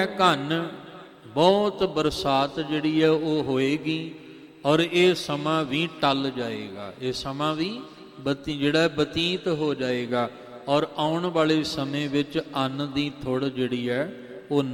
ਘਨ ਬਹੁਤ ਬਰਸਾਤ ਜਿਹੜੀ ਹੈ ਉਹ ਹੋਏਗੀ ਔਰ ਇਹ ਸਮਾਂ ਵੀ ਟਲ ਜਾਏਗਾ, ਇਹ ਸਮਾਂ ਵੀ ਜਿਹੜਾ ਬਤੀਤ ਹੋ ਜਾਏਗਾ ਔਰ ਆਉਣ ਵਾਲੇ ਸਮੇਂ ਵਿੱਚ ਅੰਨ ਦੀ ਥੁੜ ਜਿਹੜੀ ਹੈ ਉਹ